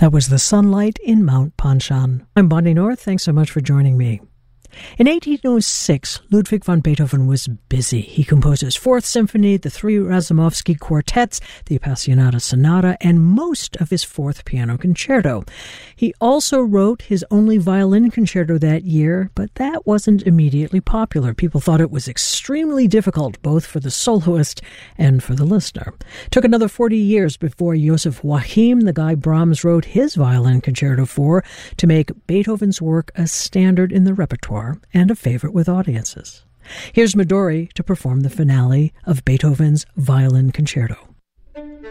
That was The Sunlight in Mount Panshan. I'm Bonnie North. Thanks so much for joining me. In 1806, Ludwig van Beethoven was busy. He composed his Fourth Symphony, the three Razumovsky quartets, the Appassionata Sonata, and most of his Fourth Piano Concerto. He also wrote his only violin concerto that year, but that wasn't immediately popular. People thought it was extremely difficult, both for the soloist and for the listener. It took another 40 years before Joseph Joachim, the guy Brahms wrote his violin concerto for, to make Beethoven's work a standard in the repertoire and a favorite with audiences. Here's Midori to perform the finale of Beethoven's Violin Concerto.